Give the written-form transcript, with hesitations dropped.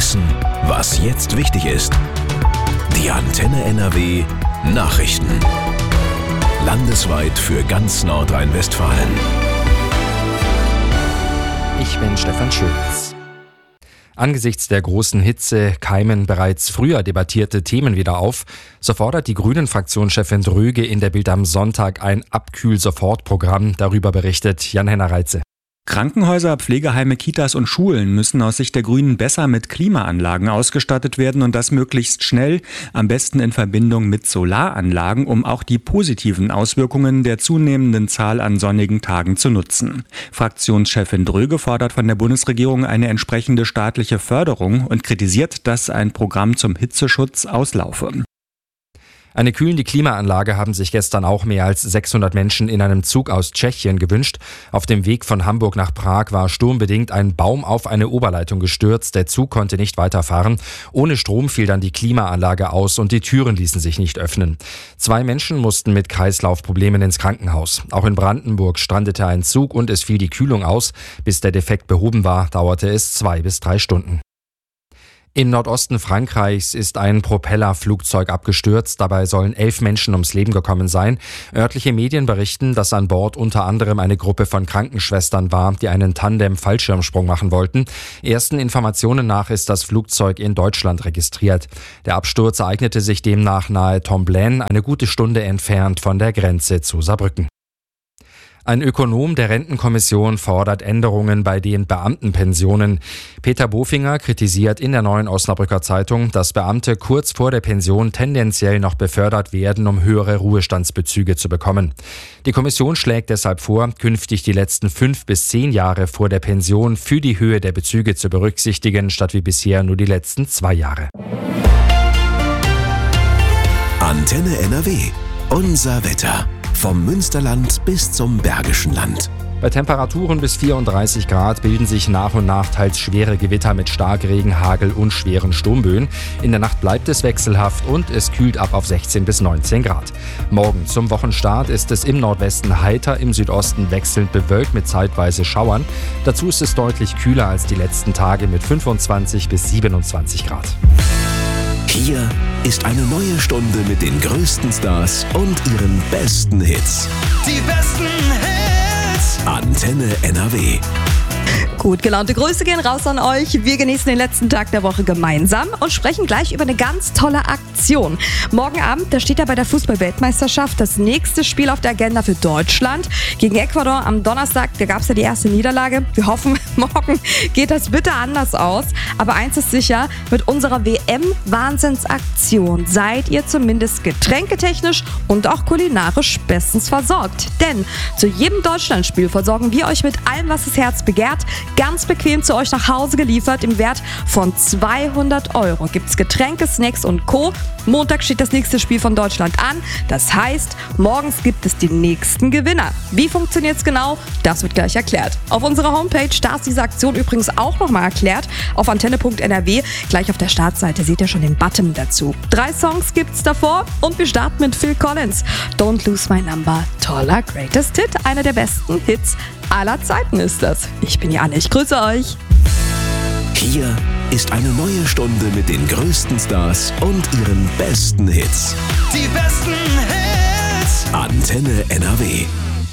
wissen, was jetzt wichtig ist. Die Antenne NRW Nachrichten. Landesweit für ganz Nordrhein-Westfalen. Ich bin Stefan Schulz. Angesichts der großen Hitze keimen bereits früher debattierte Themen wieder auf. So fordert die Grünen-Fraktionschefin Dröge in der Bild am Sonntag ein Abkühl-Sofort-Programm. Darüber berichtet Jan-Henner Reitze. Krankenhäuser, Pflegeheime, Kitas und Schulen müssen aus Sicht der Grünen besser mit Klimaanlagen ausgestattet werden und das möglichst schnell, am besten in Verbindung mit Solaranlagen, um auch die positiven Auswirkungen der zunehmenden Zahl an sonnigen Tagen zu nutzen. Fraktionschefin Dröge fordert von der Bundesregierung eine entsprechende staatliche Förderung und kritisiert, dass ein Programm zum Hitzeschutz auslaufe. Eine kühlende Klimaanlage haben sich gestern auch mehr als 600 Menschen in einem Zug aus Tschechien gewünscht. Auf dem Weg von Hamburg nach Prag war sturmbedingt ein Baum auf eine Oberleitung gestürzt. Der Zug konnte nicht weiterfahren. Ohne Strom fiel dann die Klimaanlage aus und die Türen ließen sich nicht öffnen. 2 Menschen mussten mit Kreislaufproblemen ins Krankenhaus. Auch in Brandenburg strandete ein Zug und es fiel die Kühlung aus. Bis der Defekt behoben war, dauerte es 2 bis 3 Stunden. Im Nordosten Frankreichs ist ein Propellerflugzeug abgestürzt. Dabei sollen 11 Menschen ums Leben gekommen sein. Örtliche Medien berichten, dass an Bord unter anderem eine Gruppe von Krankenschwestern war, die einen Tandem-Fallschirmsprung machen wollten. Ersten Informationen nach ist das Flugzeug in Deutschland registriert. Der Absturz ereignete sich demnach nahe Tomblaine, eine gute Stunde entfernt von der Grenze zu Saarbrücken. Ein Ökonom der Rentenkommission fordert Änderungen bei den Beamtenpensionen. Peter Bofinger kritisiert in der Neuen Osnabrücker Zeitung, dass Beamte kurz vor der Pension tendenziell noch befördert werden, um höhere Ruhestandsbezüge zu bekommen. Die Kommission schlägt deshalb vor, künftig die letzten 5 bis 10 Jahre vor der Pension für die Höhe der Bezüge zu berücksichtigen, statt wie bisher nur die letzten 2 Jahre. Antenne NRW. Unser Wetter. Vom Münsterland bis zum Bergischen Land. Bei Temperaturen bis 34 Grad bilden sich nach und nach teils schwere Gewitter mit Starkregen, Hagel und schweren Sturmböen. In der Nacht bleibt es wechselhaft und es kühlt ab auf 16 bis 19 Grad. Morgen zum Wochenstart ist es im Nordwesten heiter, im Südosten wechselnd bewölkt mit zeitweise Schauern. Dazu ist es deutlich kühler als die letzten Tage mit 25 bis 27 Grad. Hier ist eine neue Stunde mit den größten Stars und ihren besten Hits. Die besten Hits. Antenne NRW. Gut gelaunte Grüße gehen raus an euch. Wir genießen den letzten Tag der Woche gemeinsam und sprechen gleich über eine ganz tolle Aktion. Morgen Abend, da steht ja bei der Fußball-Weltmeisterschaft das nächste Spiel auf der Agenda für Deutschland. Gegen Ecuador am Donnerstag, da gab es ja die erste Niederlage. Wir hoffen, morgen geht das bitte anders aus. Aber eins ist sicher, mit unserer WM-Wahnsinnsaktion seid ihr zumindest getränketechnisch und auch kulinarisch bestens versorgt. Denn zu jedem Deutschlandspiel versorgen wir euch mit allem, was das Herz begehrt, ganz bequem zu euch nach Hause geliefert im Wert von 200 €. Gibt's Getränke, Snacks und Co. Montag steht das nächste Spiel von Deutschland an. Das heißt, morgens gibt es die nächsten Gewinner. Wie funktioniert's genau? Das wird gleich erklärt. Auf unserer Homepage, da ist diese Aktion übrigens auch nochmal erklärt. Auf antenne.nrw. Gleich auf der Startseite seht ihr schon den Button dazu. 3 Songs gibt's davor und wir starten mit Phil Collins. Don't Lose My Number. Toller Greatest Hit. Einer der besten Hits aller Zeiten ist das. Ich bin Anne, ich grüße euch. Hier ist eine neue Stunde mit den größten Stars und ihren besten Hits. Die besten Hits. Antenne NRW.